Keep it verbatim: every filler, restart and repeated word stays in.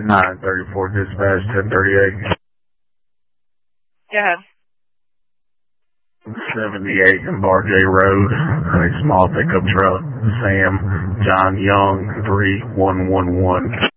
nine thirty-four dispatch, ten thirty-eight. Go ahead. seventy-eight Embarque Road, a small pickup truck, Sam, John Young, three one one one.